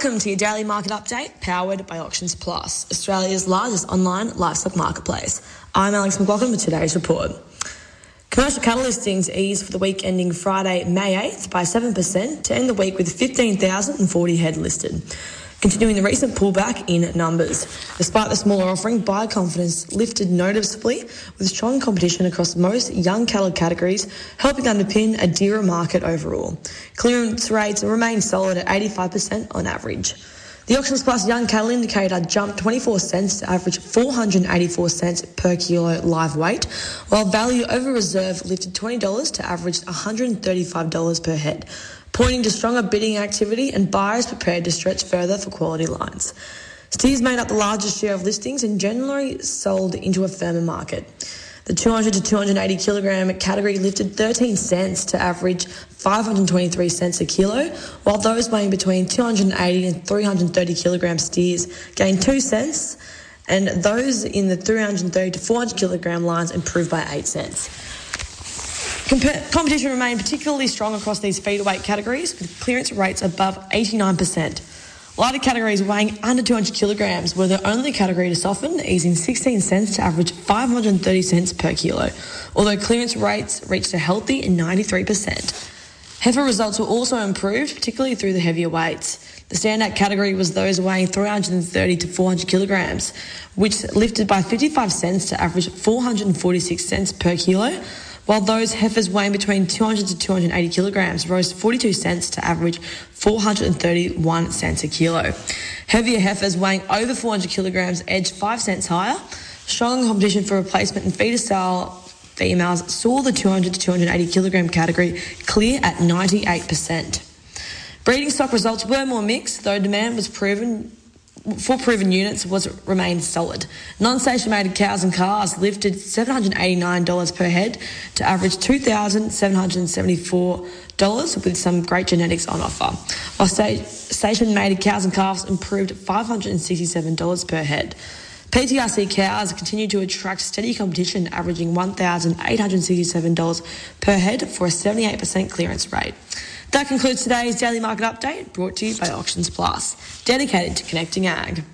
Welcome to your daily market update, powered by Auctions Plus, Australia's largest online livestock marketplace. I'm Alex McLaughlin with today's report. Commercial cattle listings eased for the week ending Friday, May 8th by 7% to end the week with 15,040 head listed, continuing the recent pullback in numbers. Despite the smaller offering, buyer confidence lifted noticeably with strong competition across most young cattle categories, helping underpin a dearer market overall. Clearance rates remain solid at 85% on average. The Auctions Plus Young Cattle Indicator jumped 24 cents to average 484 cents per kilo live weight, while Value over Reserve lifted $20 to average $135 per head, pointing to stronger bidding activity and buyers prepared to stretch further for quality lines. Steers made up the largest share of listings and generally sold into a firmer market. The 200 to 280 kilogram category lifted 13 cents to average 523 cents a kilo, while those weighing between 280 and 330 kilogram steers gained 2 cents, and those in the 330 to 400 kilogram lines improved by 8 cents. Competition remained particularly strong across these feeder weight categories, with clearance rates above 89%. Lighter categories weighing under 200 kilograms were the only category to soften, easing 16 cents to average 530 cents per kilo, although clearance rates reached a healthy 93%. Heifer results were also improved, particularly through the heavier weights. The standout category was those weighing 330 to 400 kilograms, which lifted by 55 cents to average 446 cents per kilo, while those heifers weighing between 200 to 280 kilograms rose 42 cents to average 431 cents a kilo. Heavier heifers weighing over 400 kilograms edged 5 cents higher. Strong competition for replacement and feeder style females saw the 200 to 280 kilogram category clear at 98%. Breeding stock results were more mixed, though demand was proven units remained solid. Non-stationated cows and calves lifted $789 per head to average $2,774 with some great genetics on offer, while station-mated cows and calves improved $567 per head. PTRC cows continued to attract steady competition, averaging $1,867 per head for a 78% clearance rate. That concludes today's Daily Market Update, brought to you by Auctions Plus, dedicated to connecting ag.